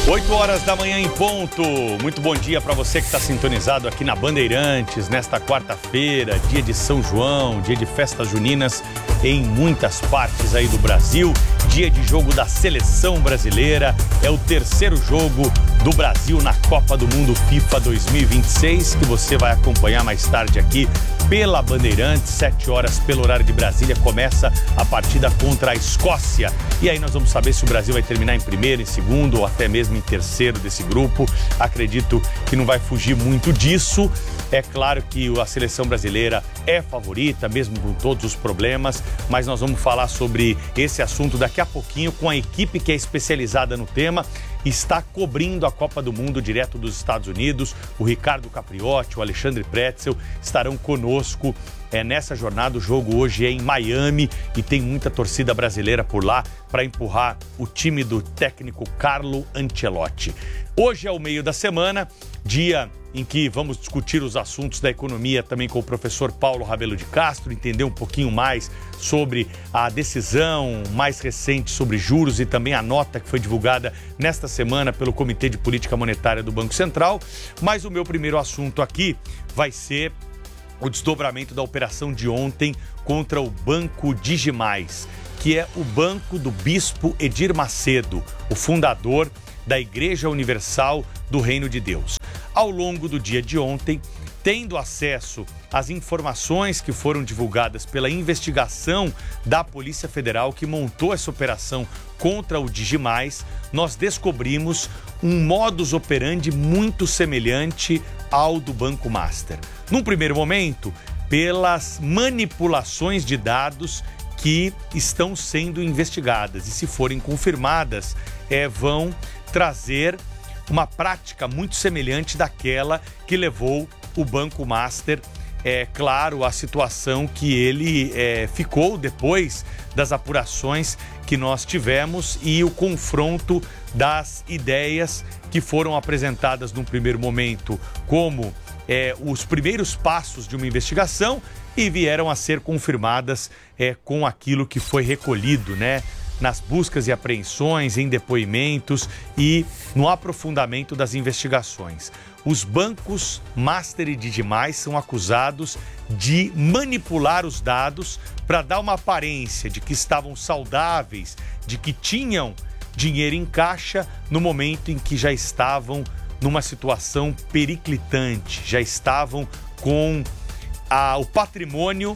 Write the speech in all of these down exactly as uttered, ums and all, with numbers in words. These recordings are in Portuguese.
oito horas da manhã em ponto. Muito bom dia para você que está sintonizado aqui na Bandeirantes nesta quarta-feira, dia de São João, dia de festas juninas em muitas partes aí do Brasil. Dia de jogo da seleção brasileira, é o terceiro jogo do Brasil na Copa do Mundo FIFA dois mil e vinte e seis, que você vai acompanhar mais tarde aqui pela Bandeirantes, sete horas pelo horário de Brasília, começa a partida contra a Escócia. E aí nós vamos saber se o Brasil vai terminar em primeiro, em segundo ou até mesmo em terceiro desse grupo. Acredito que não vai fugir muito disso. É claro que a seleção brasileira é favorita, mesmo com todos os problemas, mas nós vamos falar sobre esse assunto daqui a pouquinho com a equipe que é especializada no tema. Está cobrindo a Copa do Mundo direto dos Estados Unidos. O Ricardo Capriotti, o Alexandre Pretzel estarão conosco é, nessa jornada. O jogo hoje é em Miami e tem muita torcida brasileira por lá para empurrar o time do técnico Carlo Ancelotti. Hoje é o meio da semana, dia em que vamos discutir os assuntos da economia também com o professor Paulo Rabelo de Castro, entender um pouquinho mais sobre a decisão mais recente sobre juros e também a nota que foi divulgada nesta semana pelo Comitê de Política Monetária do Banco Central. Mas o meu primeiro assunto aqui vai ser o desdobramento da operação de ontem contra o Banco Digimais, que é o banco do bispo Edir Macedo, o fundador da Igreja Universal do Reino de Deus. Ao longo do dia de ontem, tendo acesso às informações que foram divulgadas pela investigação da Polícia Federal que montou essa operação contra o Digimais, nós descobrimos um modus operandi muito semelhante ao do Banco Master. Num primeiro momento, pelas manipulações de dados que estão sendo investigadas e, se forem confirmadas, é, vão trazer uma prática muito semelhante daquela que levou o Banco Master, é claro, à situação que ele é, ficou depois das apurações que nós tivemos e o confronto das ideias que foram apresentadas num primeiro momento como é, os primeiros passos de uma investigação e vieram a ser confirmadas é, com aquilo que foi recolhido, né? Nas buscas e apreensões, em depoimentos e no aprofundamento das investigações. Os bancos Master e Digimais são acusados de manipular os dados para dar uma aparência de que estavam saudáveis, de que tinham dinheiro em caixa no momento em que já estavam numa situação periclitante, já estavam com a, o patrimônio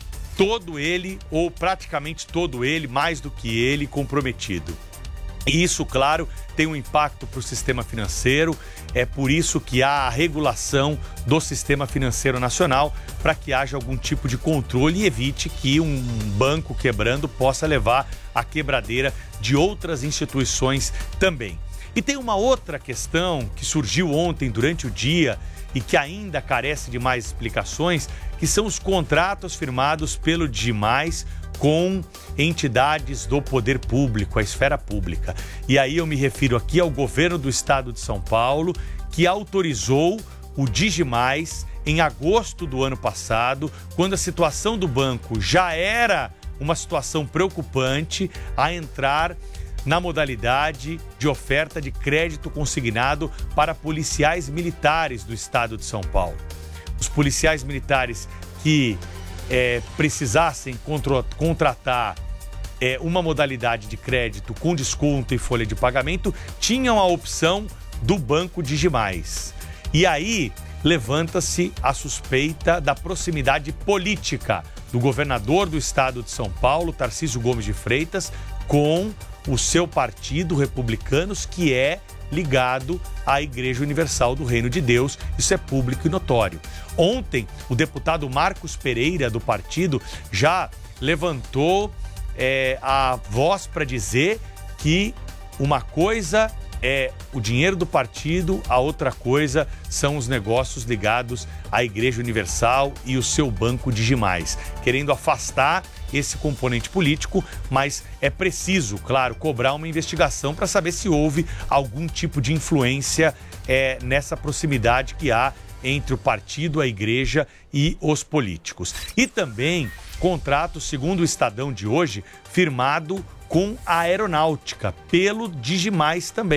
todo ele, ou praticamente todo ele, mais do que ele, comprometido. E isso, claro, tem um impacto para o sistema financeiro, é por isso que há a regulação do sistema financeiro nacional, para que haja algum tipo de controle e evite que um banco quebrando possa levar à quebradeira de outras instituições também. E tem uma outra questão que surgiu ontem durante o dia e que ainda carece de mais explicações, que são os contratos firmados pelo Digimais com entidades do poder público, a esfera pública. E aí eu me refiro aqui ao governo do estado de São Paulo, que autorizou o Digimais em agosto do ano passado, quando a situação do banco já era uma situação preocupante, a entrar na modalidade de oferta de crédito consignado para policiais militares do estado de São Paulo. Os policiais militares que é, precisassem contra, contratar é, uma modalidade de crédito com desconto e folha de pagamento tinham a opção do Banco Digimais. E aí levanta-se a suspeita da proximidade política do governador do estado de São Paulo, Tarcísio Gomes de Freitas, com o seu partido, Republicanos, que é ligado à Igreja Universal do Reino de Deus. Isso é público e notório. Ontem, o deputado Marcos Pereira, do partido, já levantou é, a voz para dizer que uma coisa é o dinheiro do partido, a outra coisa são os negócios ligados à Igreja Universal e o seu Banco Digimais, querendo afastar esse componente político, mas é preciso, claro, cobrar uma investigação para saber se houve algum tipo de influência é, nessa proximidade que há entre o partido, a igreja e os políticos. E também contrato, segundo o Estadão de hoje, firmado com a aeronáutica, pelo Digimais também.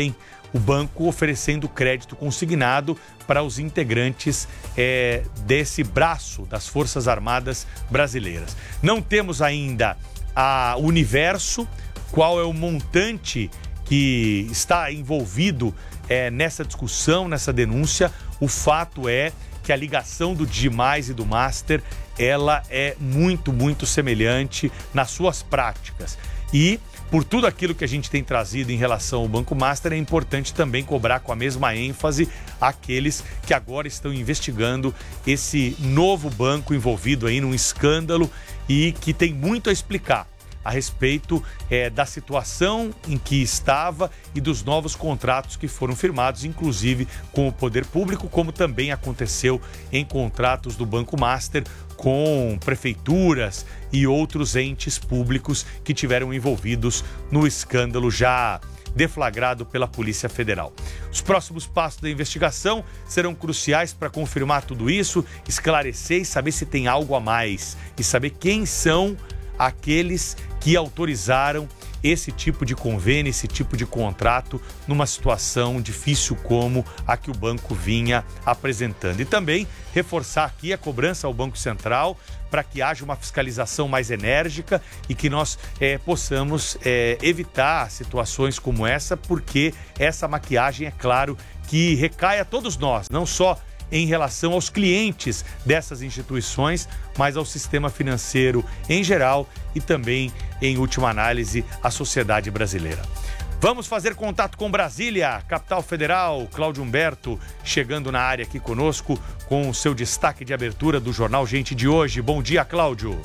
o banco oferecendo crédito consignado para os integrantes é, desse braço das Forças Armadas brasileiras. Não temos ainda a universo, qual é o montante que está envolvido é, nessa discussão, nessa denúncia. O fato é que a ligação do Digimais e do Master, ela é muito, muito semelhante nas suas práticas. E por tudo aquilo que a gente tem trazido em relação ao Banco Master, é importante também cobrar com a mesma ênfase aqueles que agora estão investigando esse novo banco envolvido aí num escândalo e que tem muito a explicar a respeito é, da situação em que estava e dos novos contratos que foram firmados, inclusive com o poder público, como também aconteceu em contratos do Banco Master com prefeituras e outros entes públicos que tiveram envolvidos no escândalo já deflagrado pela Polícia Federal. Os próximos passos da investigação serão cruciais para confirmar tudo isso, esclarecer e saber se tem algo a mais e saber quem são aqueles que autorizaram esse tipo de convênio, esse tipo de contrato numa situação difícil como a que o banco vinha apresentando. E também reforçar aqui a cobrança ao Banco Central para que haja uma fiscalização mais enérgica e que nós é, possamos é, evitar situações como essa, porque essa maquiagem, é claro, que recai a todos nós, não só em relação aos clientes dessas instituições, mas ao sistema financeiro em geral e também, em última análise, à sociedade brasileira. Vamos fazer contato com Brasília, capital federal. Cláudio Humberto chegando na área aqui conosco com o seu destaque de abertura do Jornal Gente de hoje. Bom dia, Cláudio.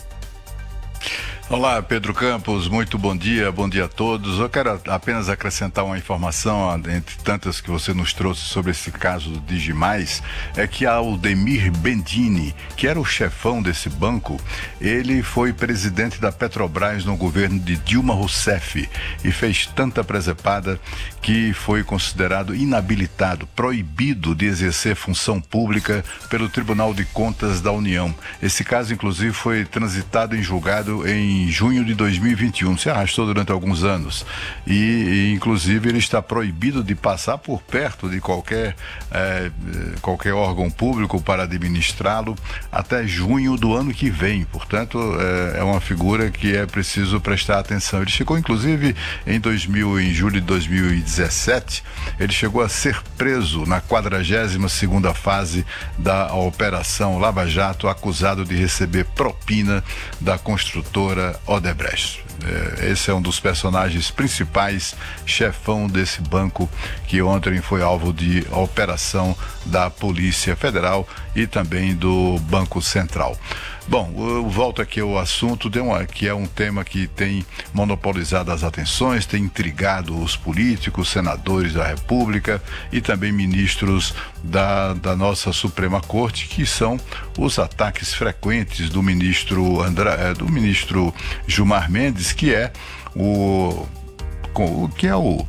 Olá, Pedro Campos, muito bom dia, bom dia a todos. Eu quero apenas acrescentar uma informação, entre tantas que você nos trouxe sobre esse caso do Digimais, é que Aldemir Bendini, que era o chefão desse banco, ele foi presidente da Petrobras no governo de Dilma Rousseff e fez tanta presepada que foi considerado inabilitado, proibido de exercer função pública pelo Tribunal de Contas da União. Esse caso, inclusive, foi transitado em julgado em em junho de dois mil e vinte e um, se arrastou durante alguns anos e, e inclusive ele está proibido de passar por perto de qualquer, é, qualquer órgão público para administrá-lo até junho do ano que vem. Portanto, é, é uma figura que é preciso prestar atenção. Ele chegou inclusive em dois mil, em julho de dois mil e dezessete, ele chegou a ser preso na quadragésima segunda fase da Operação Lava Jato, acusado de receber propina da construtora Odebrecht. Esse é um dos personagens principais, chefão desse banco, que ontem foi alvo de operação da Polícia Federal e também do Banco Central. Bom, eu volto aqui ao assunto, que é um tema que tem monopolizado as atenções, tem intrigado os políticos, senadores da República e também ministros da, da nossa Suprema Corte, que são os ataques frequentes do ministro, André, do ministro Gilmar Mendes, que é o, que é o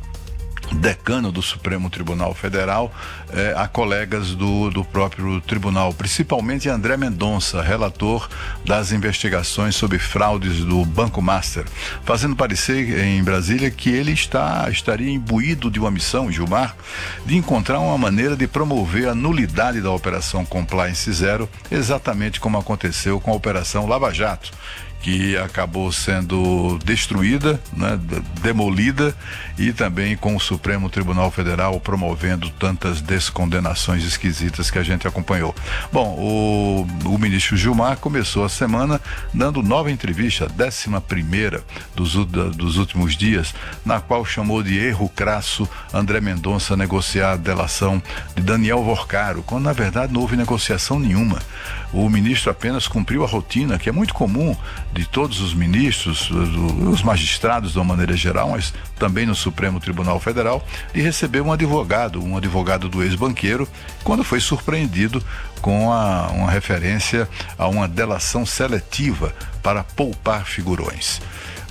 decano do Supremo Tribunal Federal, eh, a colegas do, do próprio tribunal, principalmente André Mendonça, relator das investigações sobre fraudes do Banco Master, fazendo parecer em Brasília que ele está, estaria imbuído de uma missão, Gilmar, de encontrar uma maneira de promover a nulidade da Operação Compliance Zero, exatamente como aconteceu com a Operação Lava Jato, que acabou sendo destruída, né, demolida, e também com o Supremo Tribunal Federal promovendo tantas descondenações esquisitas que a gente acompanhou. Bom, o, o ministro Gilmar começou a semana dando nova entrevista, a décima primeira dos, dos últimos dias, na qual chamou de erro crasso André Mendonça negociar a delação de Daniel Vorcaro, quando na verdade não houve negociação nenhuma. O ministro apenas cumpriu a rotina, que é muito comum de todos os ministros, os magistrados de uma maneira geral, mas também no Supremo Tribunal Federal, de receber um advogado, um advogado do ex-banqueiro, quando foi surpreendido com a, uma referência a uma delação seletiva para poupar figurões.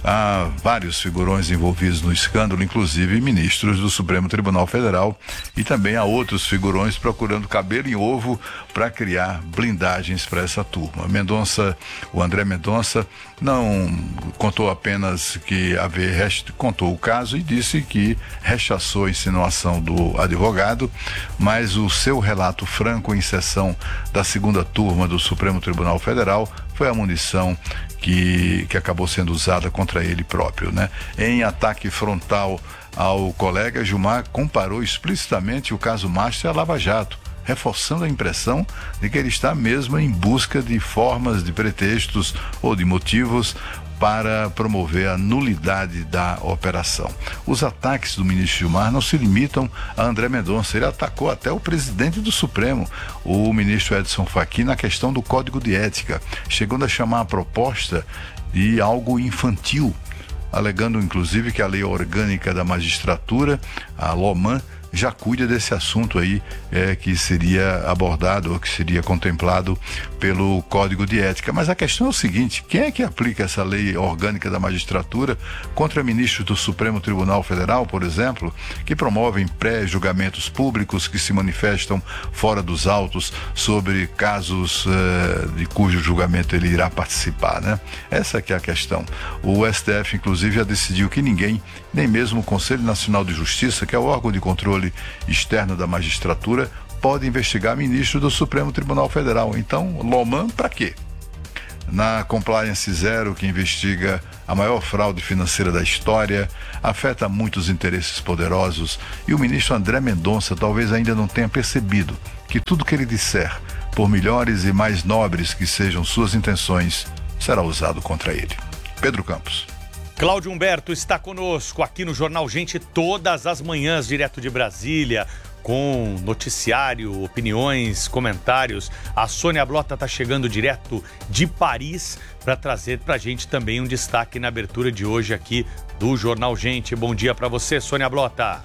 há vários figurões envolvidos no escândalo, inclusive ministros do Supremo Tribunal Federal, e também há outros figurões procurando cabelo em ovo para criar blindagens para essa turma. Mendonça, o André Mendonça, não contou apenas que haver, contou o caso e disse que rechaçou a insinuação do advogado, mas o seu relato franco em sessão da segunda turma do Supremo Tribunal Federal foi a munição que, que acabou sendo usada contra ele próprio, né? Em ataque frontal ao colega, Gilmar comparou explicitamente o caso Master à Lava Jato, reforçando a impressão de que ele está mesmo em busca de formas, de pretextos ou de motivos para promover a nulidade da operação. Os ataques do ministro Gilmar não se limitam a André Mendonça, ele atacou até o presidente do Supremo, o ministro Edson Fachin, na questão do Código de Ética, chegando a chamar a proposta de algo infantil, alegando inclusive que a lei orgânica da magistratura, a LOMAN, já cuida desse assunto aí é, que seria abordado ou que seria contemplado pelo Código de Ética. Mas a questão é o seguinte: quem é que aplica essa lei orgânica da magistratura contra ministros do Supremo Tribunal Federal, por exemplo, que promovem pré-julgamentos públicos, que se manifestam fora dos autos sobre casos uh, de cujo julgamento ele irá participar, né? Essa que é a questão. O S T F, inclusive, já decidiu que ninguém, nem mesmo o Conselho Nacional de Justiça, que é o órgão de controle externo da magistratura, pode investigar ministro do Supremo Tribunal Federal. Então, LOMAN para quê? Na Compliance Zero, que investiga a maior fraude financeira da história, afeta muitos interesses poderosos, e o ministro André Mendonça talvez ainda não tenha percebido que tudo que ele disser, por melhores e mais nobres que sejam suas intenções, será usado contra ele. Pedro Campos. Cláudio Humberto está conosco aqui no Jornal Gente todas as manhãs, direto de Brasília, com noticiário, opiniões, comentários. A Sônia Blota está chegando direto de Paris para trazer para a gente também um destaque na abertura de hoje aqui do Jornal Gente. Bom dia para você, Sônia Blota.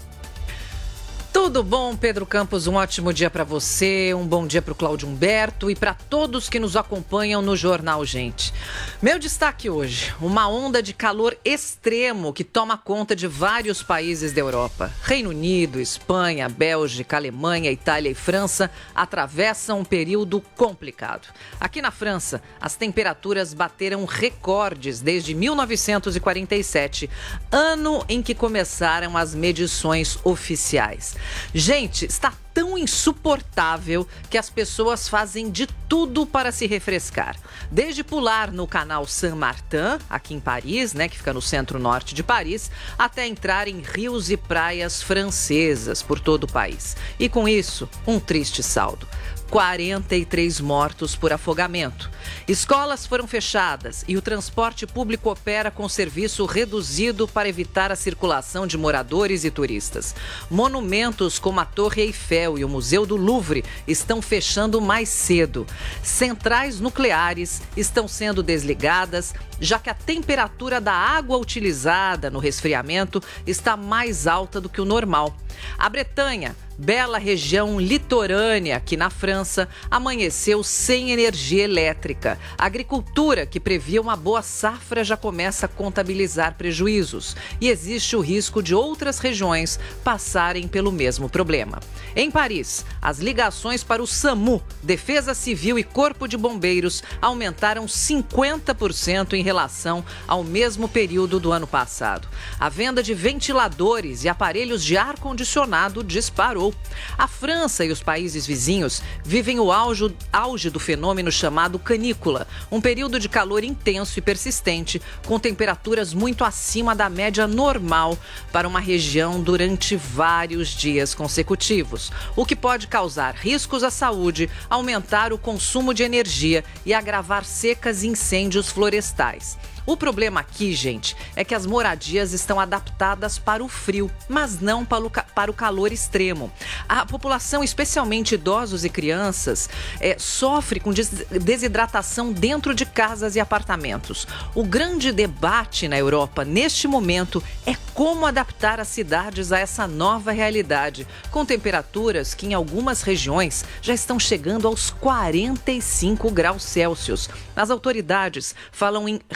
Tudo bom, Pedro Campos? Um ótimo dia para você, um bom dia para o Cláudio Humberto e para todos que nos acompanham no Jornal Gente. Meu destaque hoje, uma onda de calor extremo que toma conta de vários países da Europa. Reino Unido, Espanha, Bélgica, Alemanha, Itália e França atravessam um período complicado. Aqui na França, as temperaturas bateram recordes desde mil novecentos e quarenta e sete, ano em que começaram as medições oficiais. Gente, está tão insuportável que as pessoas fazem de tudo para se refrescar. Desde pular no canal Saint-Martin, aqui em Paris, né, que fica no centro-norte de Paris, até entrar em rios e praias francesas por todo o país. E com isso, um triste saldo. quarenta e três mortos por afogamento. Escolas foram fechadas e o transporte público opera com serviço reduzido para evitar a circulação de moradores e turistas. Monumentos como a Torre Eiffel e o Museu do Louvre estão fechando mais cedo. Centrais nucleares estão sendo desligadas, já que a temperatura da água utilizada no resfriamento está mais alta do que o normal. A Bretanha, bela região litorânea aqui na França, amanheceu sem energia elétrica. A agricultura, que previa uma boa safra, já começa a contabilizar prejuízos. E existe o risco de outras regiões passarem pelo mesmo problema. Em Paris, as ligações para o SAMU, Defesa Civil e Corpo de Bombeiros aumentaram cinquenta por cento em relação ao mesmo período do ano passado. A venda de ventiladores e aparelhos de ar-condicionado disparou. A França e os países vizinhos vivem o auge, auge do fenômeno chamado canícula, um período de calor intenso e persistente, com temperaturas muito acima da média normal para uma região durante vários dias consecutivos, o que pode causar riscos à saúde, aumentar o consumo de energia e agravar secas e incêndios florestais. O problema aqui, gente, é que as moradias estão adaptadas para o frio, mas não para o, para o calor extremo. A população, especialmente idosos e crianças, é, sofre com des- desidratação dentro de casas e apartamentos. O grande debate na Europa, neste momento, é como adaptar as cidades a essa nova realidade, com temperaturas que em algumas regiões já estão chegando aos quarenta e cinco graus Celsius. As autoridades falam em rearmar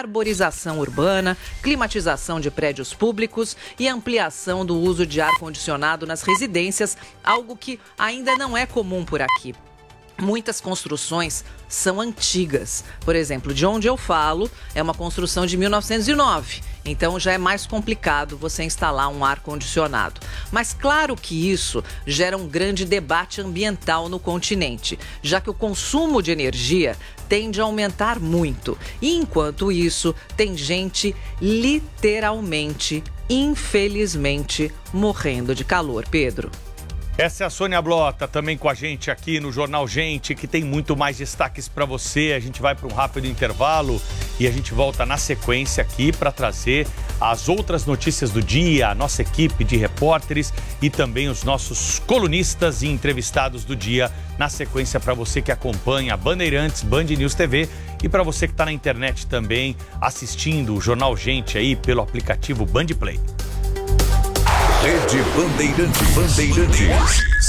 arborização urbana, climatização de prédios públicos e ampliação do uso de ar-condicionado nas residências, algo que ainda não é comum por aqui. Muitas construções são antigas. Por exemplo, de onde eu falo, é uma construção de mil novecentos e nove. Então já é mais complicado você instalar um ar-condicionado. Mas claro que isso gera um grande debate ambiental no continente, já que o consumo de energia tende a aumentar muito. E enquanto isso, tem gente literalmente, infelizmente, morrendo de calor, Pedro. Essa é a Sônia Blota, também com a gente aqui no Jornal Gente, que tem muito mais destaques para você. A gente vai para um rápido intervalo e a gente volta na sequência aqui para trazer as outras notícias do dia, a nossa equipe de repórteres e também os nossos colunistas e entrevistados do dia na sequência para você que acompanha a Bandeirantes, Band News T V e para você que está na internet também assistindo o Jornal Gente aí pelo aplicativo Band Play. Rede Bandeirantes. Bandeirantes.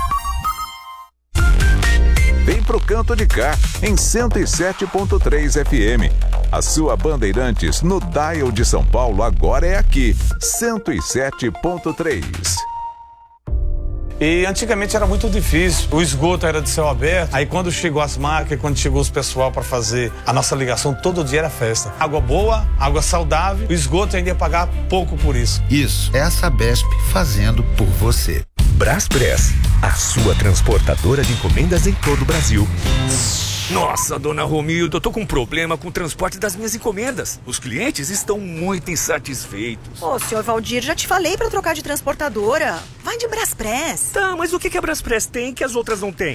Vem pro Canto de Cá, em cento e sete ponto três F M. A sua Bandeirantes no dial de São Paulo agora é aqui, cento e sete ponto três. E antigamente era muito difícil, o esgoto era de céu aberto, aí quando chegou as máquinas, quando chegou os pessoal para fazer a nossa ligação, todo dia era festa. Água boa, água saudável, o esgoto ainda ia pagar pouco por isso. Isso é a Sabesp fazendo por você. Braspress, a sua transportadora de encomendas em todo o Brasil. Nossa, dona Romilda, eu tô com um problema com o transporte das minhas encomendas. Os clientes estão muito insatisfeitos. Ô, senhor Valdir, já te falei pra trocar de transportadora. Vai de Braspress. Tá, mas o que que a Braspress tem que as outras não têm?